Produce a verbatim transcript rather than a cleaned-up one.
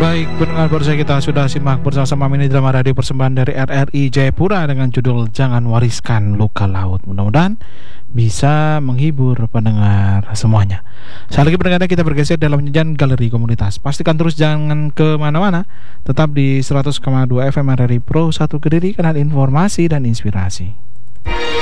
Baik, pendengar baru saja kita sudah simak bersama-sama mini drama radio persembahan dari R R I Jayapura dengan judul Jangan Wariskan Luka Laut. Mudah-mudahan bisa menghibur pendengar semuanya. Sekali lagi pendengarnya, kita bergeser dalam nyanyian Galeri Komunitas. Pastikan terus jangan kemana-mana, tetap di seratus koma dua F M R R I Pro satu Kediri, kanal informasi dan inspirasi.